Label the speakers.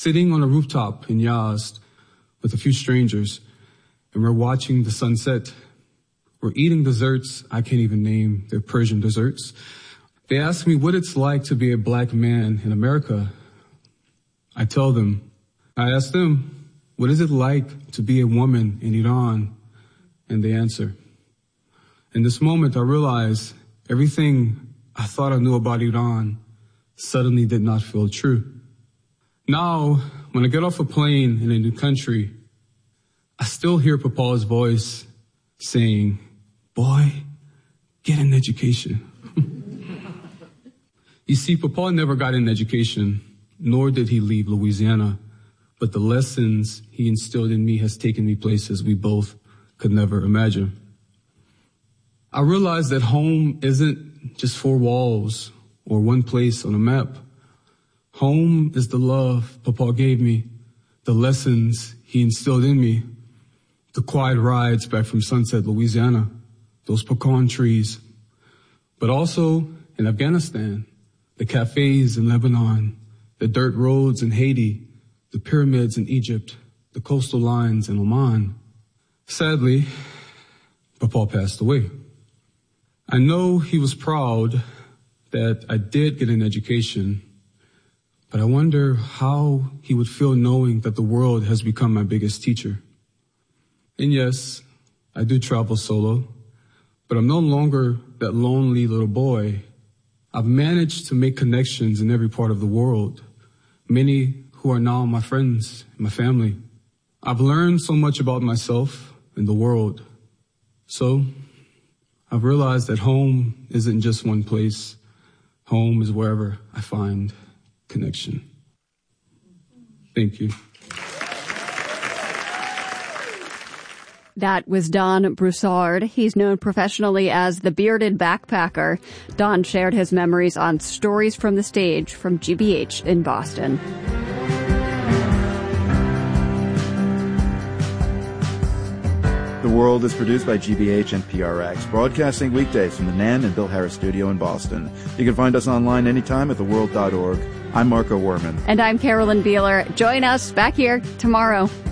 Speaker 1: sitting on a rooftop in Yazd with a few strangers, and we're watching the sunset. We're eating desserts. I can't even name. They're Persian desserts. They ask me what it's like to be a black man in America. I ask them, what is it like to be a woman in Iran? And they answer. In this moment, I realize everything I thought I knew about Iran suddenly did not feel true. Now, when I get off a plane in a new country, I still hear Papa's voice saying, boy, get an education. You see, Papa never got an education, nor did he leave Louisiana, but the lessons he instilled in me has taken me places we both could never imagine. I realized that home isn't just four walls or one place on a map. Home is the love Papa gave me, the lessons he instilled in me, the quiet rides back from Sunset, Louisiana, those pecan trees, but also in Afghanistan, the cafes in Lebanon, the dirt roads in Haiti, the pyramids in Egypt, the coastal lines in Oman. Sadly, Papa passed away. I know he was proud that I did get an education, but I wonder how he would feel knowing that the world has become my biggest teacher. And yes, I do travel solo, but I'm no longer that lonely little boy. I've managed to make connections in every part of the world, many who are now my friends, my family. I've learned so much about myself and the world. So I've realized that home isn't just one place. Home is wherever I find connection. Thank you.
Speaker 2: That was Don Broussard. He's known professionally as the Bearded Backpacker. Don shared his memories on Stories from the Stage from GBH in Boston.
Speaker 3: The World is produced by GBH and PRX, broadcasting weekdays from the Nan and Bill Harris studio in Boston. You can find us online anytime at theworld.org. I'm Marco Werman.
Speaker 2: And I'm Carolyn Beeler. Join us back here tomorrow.